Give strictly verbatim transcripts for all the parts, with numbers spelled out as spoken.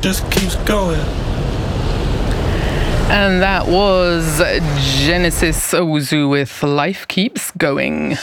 just keeps going. And that was Genesis Owusu with Life Keeps Going.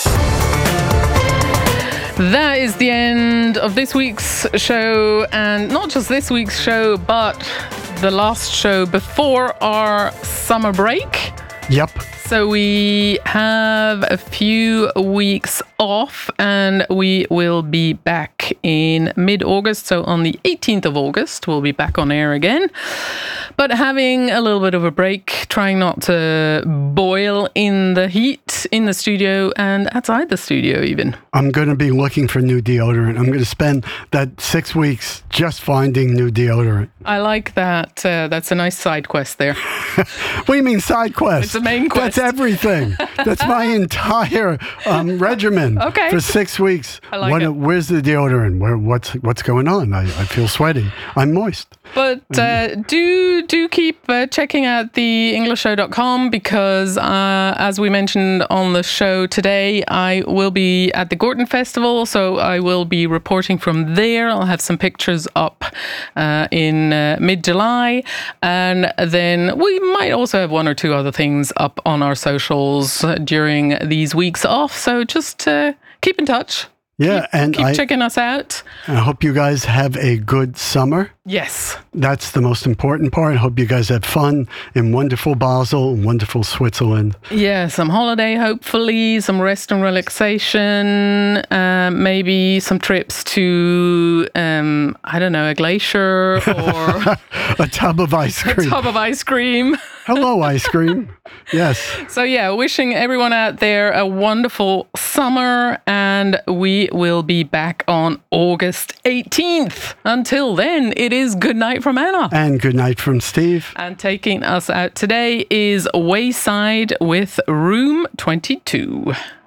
That is the end of this week's show, and not just this week's show, but the last show before our summer break. Yep. So we have a few weeks off, and we will be back in mid-August. So on the eighteenth of August, we'll be back on air again. But having a little bit of a break, trying not to boil in the heat in the studio and outside the studio even. I'm going to be looking for new deodorant. I'm going to spend that six weeks just finding new deodorant. I like that. Uh, that's a nice side quest there. What do you mean side quest? It's a main quest. That's everything. That's my entire um, regimen Okay. for six weeks. I like What, it. Where's the deodorant? Where, what's what's going on? I, I feel sweaty. I'm moist. But uh, do do keep uh, checking out the english show dot com because, uh, as we mentioned on the show today, I will be at the Gorton Festival, so I will be reporting from there. I'll have some pictures up uh, in uh, mid-July, and then we might also have one or two other things up on our socials during these weeks off. So just uh, keep in touch. Yeah, keep, and keep I, checking us out. I hope you guys have a good summer. Yes. That's the most important part. I hope you guys have fun in wonderful Basel and wonderful Switzerland. Yeah, some holiday, hopefully, some rest and relaxation, uh, maybe some trips to, um, I don't know, a glacier or A tub of ice a cream. tub of ice cream. Hello, ice cream. Yes. So yeah, wishing everyone out there a wonderful summer, and we will be back on August eighteenth. Until then, it is good night from Anna. And good night from Steve. And taking us out today is Wayside with Room twenty-two.